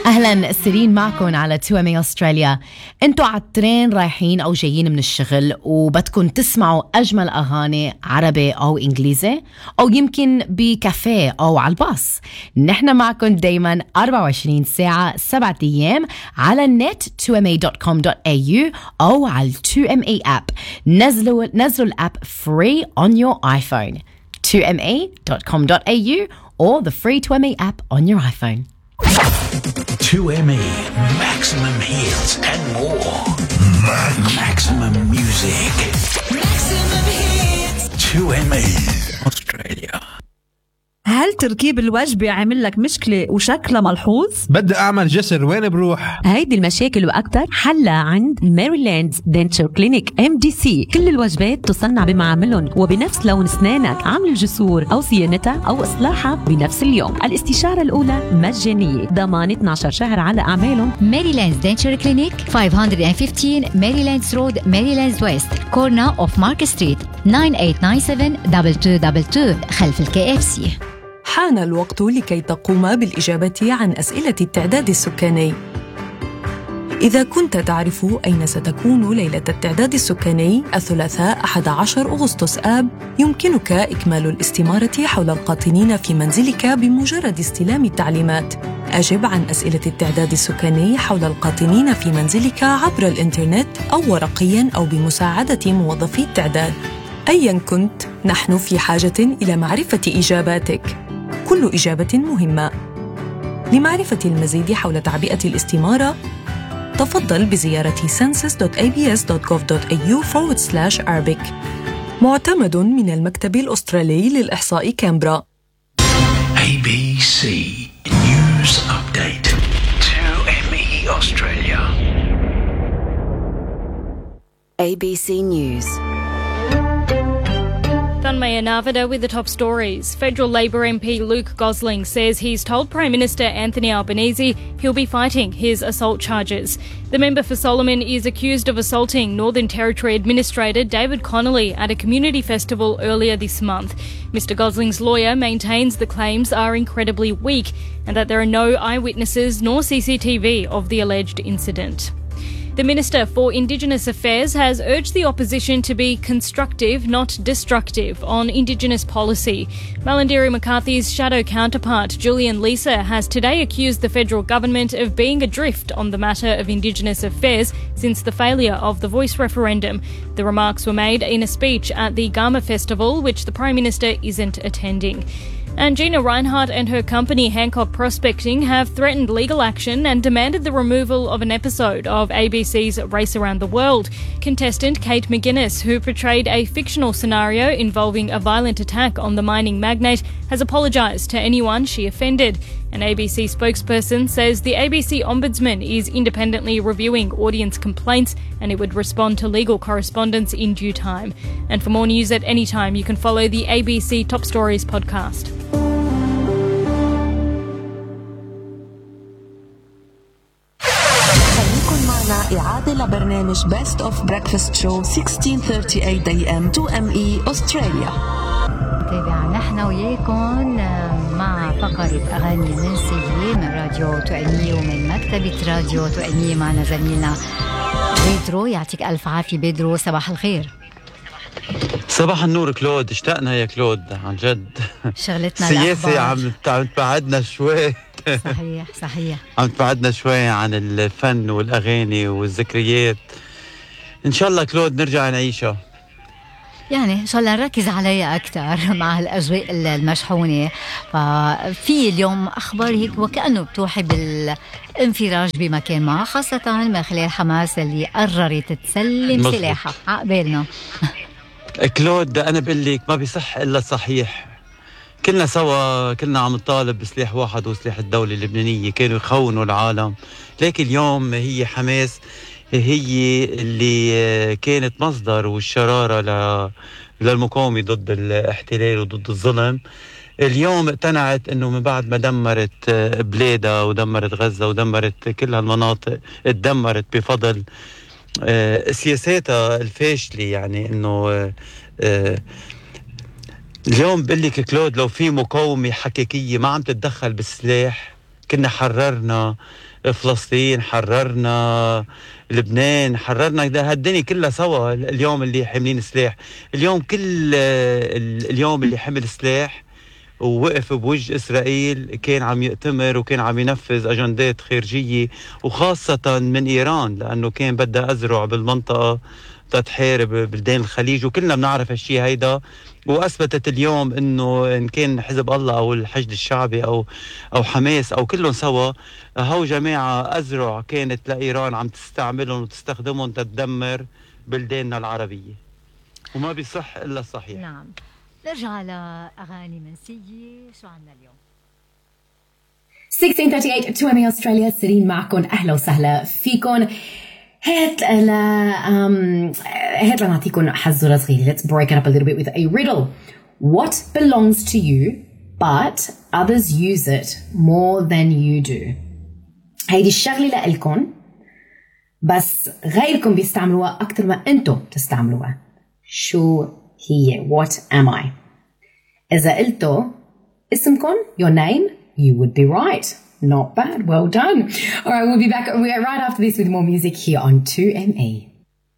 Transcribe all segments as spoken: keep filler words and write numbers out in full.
أهلا، سيرين معكم على تو ام اي أستراليا. انتوا على الترين رايحين أو جايين من الشغل وبدكم تسمعوا أجمل أغاني عربي أو إنجليزي، أو يمكن بكافيه أو على الباص. نحن معكم دايما أربعة وعشرين ساعة سبعة أيام على النت تو ام اي دوت كوم دوت اي يو أو على تو ام اي app. نزلوا نزلوا الأب free on your iPhone. تو ام اي دوت كوم دوت اي يو or the free تو ام اي app on your iPhone. two M E, maximum hits and more. Ma- maximum music. Maximum hits. two M E Australia. هل تركيب الوجبة عمل لك مشكلة وشكلها ملحوظ؟ بدي أعمل جسر، وين بروح؟ هيدي المشاكل وأكتر حلها عند ميريلاند دنتشر كلينيك ام دي سي. كل الوجبات تصنع بمعاملهم وبنفس لون أسنانك. عمل الجسور أو صيانتها أو إصلاحها بنفس اليوم. الاستشارة الأولى مجانية، ضمان اثنا عشر شهر على أعمالهم. ميريلاند دنتشر كلينيك خمسمية وخمستاشر ميريلاند رود، ميريلاند ويست، كورنا أوف مارك ستريت، تسعة ثمانية تسعة سبعة اثنين اثنين اثنين اثنين خلف الكي اف سي. حان الوقت لكي تقوم بالإجابة عن أسئلة التعداد السكاني. إذا كنت تعرف أين ستكون ليلة التعداد السكاني الثلاثاء أحد عشر أغسطس آب، يمكنك إكمال الاستمارة حول القاطنين في منزلك بمجرد استلام التعليمات. أجب عن أسئلة التعداد السكاني حول القاطنين في منزلك عبر الإنترنت أو ورقياً أو بمساعدة موظفي التعداد. أياً كنت، نحن في حاجة إلى معرفة إجاباتك. كل إجابة مهمة. لمعرفة المزيد حول تعبئة الاستمارة، تفضل بزيارة census دوت إيه بي إس دوت جوف دوت إيه يو forward slash arabic. معتمد من المكتب الأسترالي للإحصاء كامبرا. A B C News Update. two M E Australia. A B C News. Maya Narvada with the top stories. Federal Labor M P Luke Gosling says he's told Prime Minister Anthony Albanese he'll be fighting his assault charges. The member for Solomon is accused of assaulting Northern Territory Administrator David Connolly at a community festival earlier this month. Mister Gosling's lawyer maintains the claims are incredibly weak and that there are no eyewitnesses nor C C T V of the alleged incident. The Minister for Indigenous Affairs has urged the opposition to be constructive, not destructive, on Indigenous policy. Malarndirri McCarthy's shadow counterpart, Julian Leeser, has today accused the federal government of being adrift on the matter of Indigenous affairs since the failure of the Voice referendum. The remarks were made in a speech at the Gama Festival, which the Prime Minister isn't attending. And Gina Reinhardt and her company Hancock Prospecting have threatened legal action and demanded the removal of an episode of A B C's Race Around the World. Contestant Kate McGuinness, who portrayed a fictional scenario involving a violent attack on the mining magnate, has apologised to anyone she offended. An A B C spokesperson says the A B C Ombudsman is independently reviewing audience complaints and it would respond to legal correspondence in due time. And for more news at any time, you can follow the A B C Top Stories podcast. خليكن معنا إعادة لبرنامج Best of Breakfast Show sixteen thirty-eight A M two M E أستراليا. تابع نحن وياكم مع فقرة أغاني منسية من راديو تو ام اي ومن مكتبة راديو تو ام اي. معنا زميلنا بيدرو. يعطيك ألف عافية بيدرو، صباح الخير. صباح النور كلود، اشتقنا يا كلود عن جد. شغلتنا السياسة عم تبعدنا شوي. صحيح صحيح عم تبعدنا شوي عن الفن والأغاني والذكريات. إن شاء الله كلود نرجع نعيشها، يعني إن شاء الله نركز عليها أكتر مع الأجواء المشحونة. ففي اليوم أخبار هيك وكأنه بتوحي بالانفراج بمكان ما، خاصة من خلال حماس اللي قررت تسلم مزبط. سلاحها عقبالنا. كلود أنا بقول لك ما بيصح إلا صحيح. كلنا سوا كلنا عم نطالب بسلاح واحد وسلاح الدولة اللبنانية، كانوا يخونوا العالم، لكن اليوم هي حماس هي اللي كانت مصدر والشرارة للمقاومة ضد الاحتلال وضد الظلم. اليوم اقتنعت انه من بعد ما دمرت بلادها ودمرت غزة ودمرت كل هالمناطق، اتدمرت بفضل سياساتها الفاشلة. يعني انه اليوم بقول لك كلود لو في مقاومة حقيقية ما عم تتدخل بالسلاح كنا حررنا فلسطين، حررنا لبنان، حررنا ده هالدنيا كلها سوا. اليوم اللي حاملين سلاح، اليوم كل اليوم اللي حمل سلاح ووقف بوجه إسرائيل كان عم يأتمر وكان عم ينفذ أجندات خارجية، وخاصة من إيران، لأنه كان بدها أزرع بالمنطقة تحارب بلدان الخليج، وكلنا بنعرف هالشي هيدا. وأثبتت اليوم إنه إن كان حزب الله أو الحشد الشعبي أو أو حماس أو كلهم سوا، هو جماعة أزرع كانت لإيران عم تستعملهم وتستخدمهم تدمر بلداننا العربية، وما بيصح إلا الصحيح. نعم. نرجع لأغاني منسية. شو عنا اليوم؟ ستة عشر ثلاثة وثلاثين تو إم إي أستراليا، سيرين معكم، أهلا وسهلا فيكم. هات لا um, هات لا نعطيكم حزورة صغيرة. Let's break it up a little bit with a riddle. What belongs to you but others use it more than you do? هيدي الشغلة لإلكم بس غيركم بيستعملوها أكتر ما أنتم تستعملوها. شو هي؟ What am I? إذا قلتوا اسمكم, your name, you would be right. Not bad. Well done. All right, we'll be back we're right after this with more music here on two M A.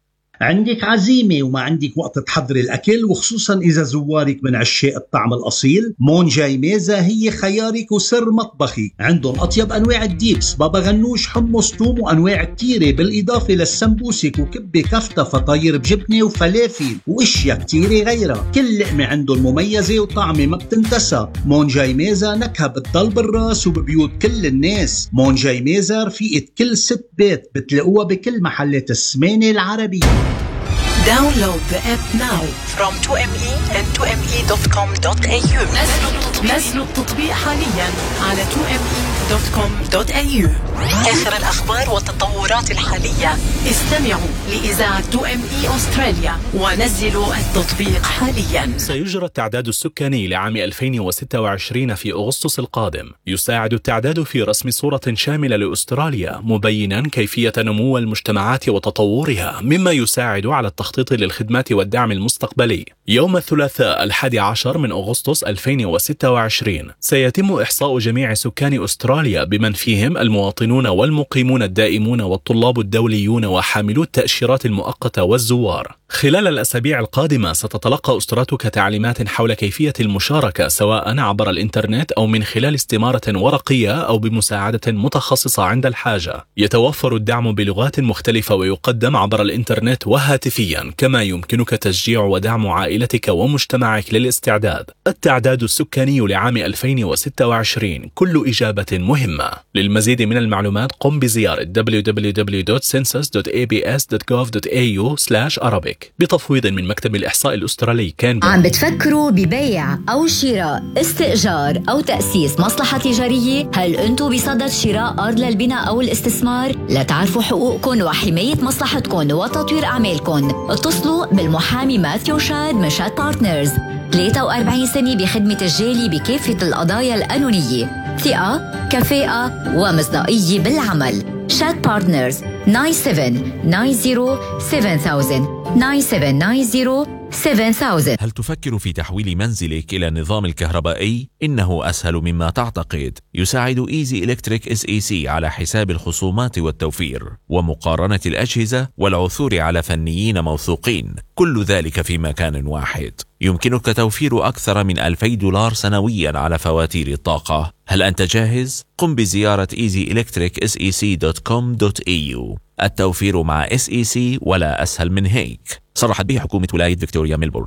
عندك عزيمة وما عندك وقت تحضري الأكل، وخصوصا إذا زوارك من عشاق الطعم الأصيل، مونجاي ميزة هي خيارك وسر مطبخي. عندهم أطيب أنواع الديبس، بابا غنوش، حمص، توم، وأنواع كتيرة، بالإضافة للسمبوسك وكبة كفتة، فطاير بجبنة وفلافل وإشياء كتيرة غيرها. كل لقمة عندهم مميزة وطعمة ما بتنتسى. مونجاي ميزة نكهة بتضل بالراس وببيوت كل الناس. مونجاي ميزة رفيقة كل ست بيت، بتلاقوها بكل محلات السمانة العربية. Download the app now from two M E and two M E dot com dot A U. نزلوا التطبيق حاليا على two M E dot com dot A U. آخر الأخبار والتطورات الحالية. استمعوا لإذاعة two M E أستراليا ونزلوا التطبيق حاليا. سيجرى التعداد السكاني لعام ألفين وستة وعشرين في أغسطس القادم. يساعد التعداد في رسم صورة شاملة لأستراليا، مبينا كيفية نمو المجتمعات وتطورها، مما يساعد على التخطيط للخدمات والدعم المستقبلي. يوم الثلاثاء الحادي عشر من أغسطس ألفين وستة وعشرين سيتم إحصاء جميع سكان أستراليا بمن فيهم المواطنون والمقيمون الدائمون والطلاب الدوليون وحاملو التأشيرات المؤقتة والزوار. خلال الأسابيع القادمة ستتلقى أسرتك تعليمات حول كيفية المشاركة، سواء عبر الإنترنت أو من خلال استمارة ورقية أو بمساعدة متخصصة عند الحاجة. يتوفر الدعم بلغات مختلفة ويقدم عبر الإنترنت وهاتفيا، كما يمكنك تشجيع ودعم عائلتك ومجتمعك للاستعداد. التعداد السكاني لعام ألفين وستة وعشرين، كل إجابة مهمة. للمزيد من المعلومات قم بزيارة دبليو دبليو دبليو دوت سنسس دوت إيه بي إس دوت جوف دوت إيه يو سلاش أرابيك بتفويض من مكتب الإحصاء الأسترالي. كان عم بتفكروا ببيع أو شراء، استئجار أو تأسيس مصلحة تجارية؟ هل أنتم بصدد شراء أرض للبناء أو الاستثمار؟ لتعرفوا حقوقكم وحماية مصلحتكم وتطوير أعمالكم، اتصلوا بالمحامي ماثيو شاد من شاد بارتنرز. ثلاثة وأربعين سنة بخدمة الجالي بكافة القضايا القانونية، ثقة، كفاءة ومصداقية بالعمل. شاد بارتنرز تسعة سبعة تسعة صفر سبعة ألف تسعة سبعة تسعة صفر سبعة ألف. هل تفكر في تحويل منزلك إلى النظام الكهربائي؟ إنه أسهل مما تعتقد. يساعد إيزي إلكتريك إس إي سي على حساب الخصومات والتوفير ومقارنة الأجهزة والعثور على فنيين موثوقين، كل ذلك في مكان واحد. يمكنك توفير أكثر من ألفي دولار سنويا على فواتير الطاقة. هل أنت جاهز؟ قم بزيارة إيزي إلكتريك إس إي سي دوت كوم دوت إيه يو. التوفير مع إس إي سي ولا أسهل من هيك. صرحت به حكومة ولاية فيكتوريا ميلبورن.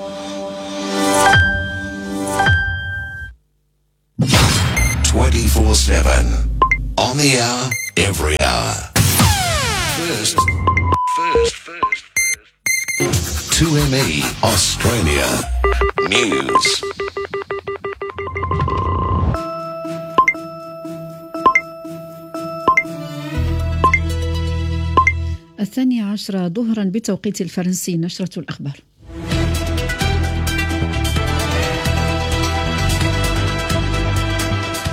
twenty-four seven on the hour, every hour. First, first, first, first. two M E Australia News. الثانية عشرة ظهرا بتوقيت الفرنسي. نشرة الأخبار.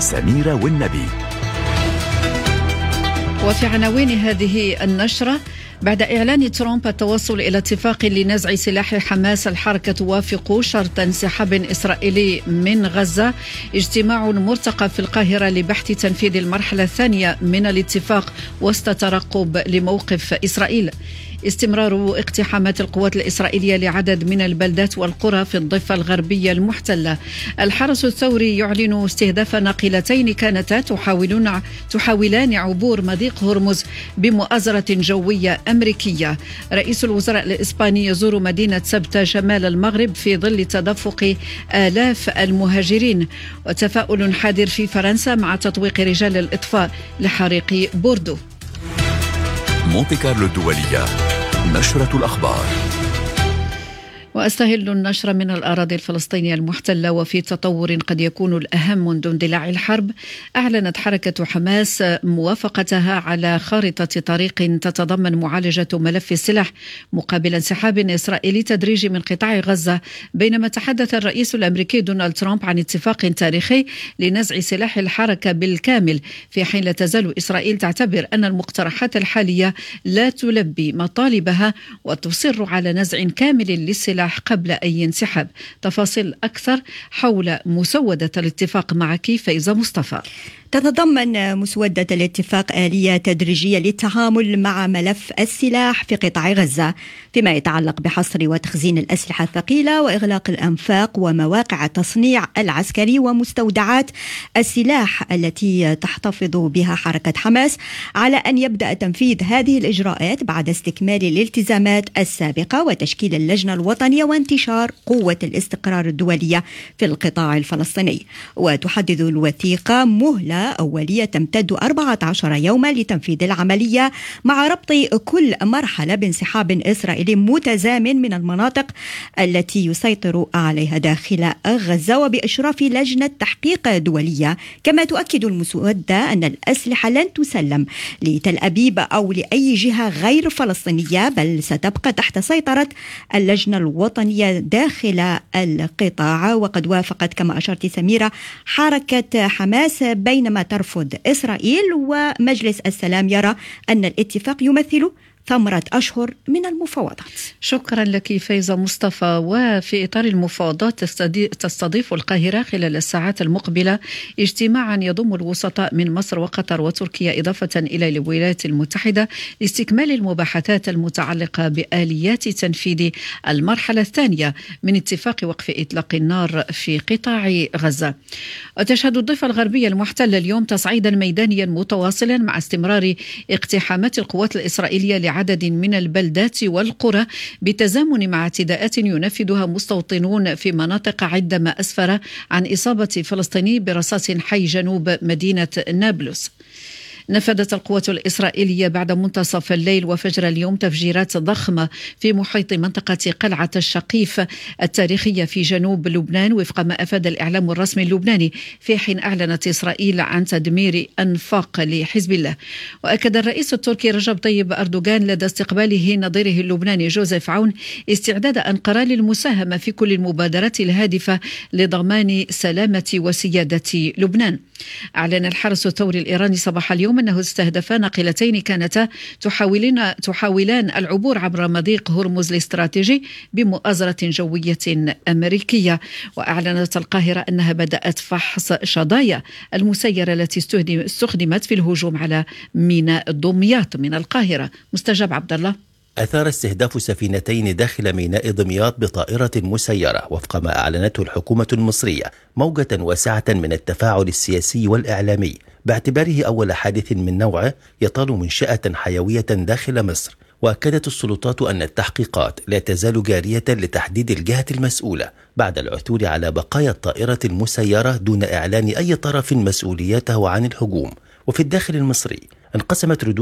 سميرة والنبي. وفي عناوين هذه النشرة: بعد إعلان ترامب التوصل إلى اتفاق لنزع سلاح حماس، الحركة توافق شرط انسحاب إسرائيلي من غزة. اجتماع مرتقب في القاهرة لبحث تنفيذ المرحلة الثانية من الاتفاق وسط ترقب لموقف إسرائيل. استمرار اقتحامات القوات الإسرائيلية لعدد من البلدات والقرى في الضفة الغربية المحتلة. الحرس الثوري يعلن استهداف ناقلتين كانتا تحاولون تحاولان عبور مضيق هرمز بمؤازرة جوية أمريكية. رئيس الوزراء الإسباني يزور مدينة سبتة شمال المغرب في ظل تدفق آلاف المهاجرين. وتفاؤل حادر في فرنسا مع تطويق رجال الإطفاء لحريق بوردو. مونتي كارلو الدولية، نشرة الأخبار. وأستهل النشر من الأراضي الفلسطينية المحتلة. وفي تطور قد يكون الأهم منذ اندلاع الحرب، أعلنت حركة حماس موافقتها على خارطة طريق تتضمن معالجة ملف السلاح مقابل انسحاب إسرائيلي تدريجي من قطاع غزة، بينما تحدث الرئيس الأمريكي دونالد ترامب عن اتفاق تاريخي لنزع سلاح الحركة بالكامل، في حين لا تزال إسرائيل تعتبر أن المقترحات الحالية لا تلبي مطالبها وتصر على نزع كامل للسلاح قبل أي انسحاب. تفاصيل أكثر حول مسودة الاتفاق معك فايزة مصطفى. تتضمن مسودة الاتفاق آلية تدريجية للتعامل مع ملف السلاح في قطاع غزة، فيما يتعلق بحصر وتخزين الأسلحة الثقيلة وإغلاق الأنفاق ومواقع التصنيع العسكري ومستودعات السلاح التي تحتفظ بها حركة حماس، على أن يبدأ تنفيذ هذه الإجراءات بعد استكمال الالتزامات السابقة وتشكيل اللجنة الوطنية وانتشار قوة الاستقرار الدولية في القطاع الفلسطيني. وتحدد الوثيقة مهلة أولية تمتد أربعة عشر يوما لتنفيذ العملية، مع ربط كل مرحلة بانسحاب إسرائيلي متزامن من المناطق التي يسيطر عليها داخل غزة، وبإشراف لجنة تحقيق دولية. كما تؤكد المسودة أن الأسلحة لن تسلم لتل أبيب أو لأي جهة غير فلسطينية، بل ستبقى تحت سيطرة اللجنة الوطنية داخل القطاع. وقد وافقت كما أشرت سميرة حركة حماس، بينما ترفض إسرائيل، ومجلس السلام يرى أن الاتفاق يمثل ثمرة أشهر من المفاوضات. شكرا لك فايزة مصطفى. وفي إطار المفاوضات تستضيف القاهرة خلال الساعات المقبلة اجتماعا يضم الوسطاء من مصر وقطر وتركيا، إضافة إلى الولايات المتحدة، لاستكمال المباحثات المتعلقة بآليات تنفيذ المرحلة الثانية من اتفاق وقف إطلاق النار في قطاع غزة. وتشهد الضفة الغربية المحتلة اليوم تصعيدا ميدانيا متواصلا مع استمرار اقتحامات القوات الإسرائيلية عدد من البلدات والقرى، بتزامن مع اعتداءات ينفذها مستوطنون في مناطق عدة، ما أسفر عن إصابة فلسطيني برصاص حي جنوب مدينة نابلس. نفذت القوات الإسرائيلية بعد منتصف الليل وفجر اليوم تفجيرات ضخمة في محيط منطقة قلعة الشقيف التاريخية في جنوب لبنان، وفق ما أفاد الإعلام الرسمي اللبناني، في حين أعلنت إسرائيل عن تدمير أنفاق لحزب الله. وأكد الرئيس التركي رجب طيب أردوغان لدى استقباله نظيره اللبناني جوزيف عون استعداد أنقرة للمساهمة في كل المبادرات الهادفة لضمان سلامة وسيادة لبنان. أعلن الحرس الثوري الإيراني صباح اليوم أنه استهدف ناقلتين كانتا تحاولين تحاولان العبور عبر مضيق هرمز الاستراتيجي بمؤازرة جوية أمريكية. وأعلنت القاهرة أنها بدأت فحص شظايا المسيرة التي استخدمت في الهجوم على ميناء دمياط. من القاهرة مستجاب عبد الله. أثار استهداف سفينتين داخل ميناء دمياط بطائرة مسيرة، وفق ما أعلنته الحكومة المصرية، موجة واسعة من التفاعل السياسي والإعلامي، باعتباره أول حادث من نوعه يطال منشأة حيوية داخل مصر. وأكدت السلطات أن التحقيقات لا تزال جارية لتحديد الجهة المسؤولة بعد العثور على بقايا الطائرة المسيرة دون إعلان أي طرف مسؤوليته عن الهجوم. وفي الداخل المصري انقسمت ردود